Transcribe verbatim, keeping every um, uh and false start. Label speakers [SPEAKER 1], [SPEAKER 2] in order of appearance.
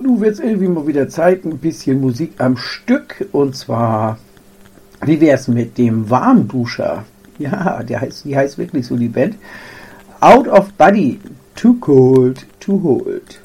[SPEAKER 1] nun wird es irgendwie mal wieder Zeit, ein bisschen Musik am Stück. Und zwar, wie wär's mit dem Warmduscher? Ja, der heißt, die heißt wirklich so, die Band. Out of Body, Too Cold to Hold.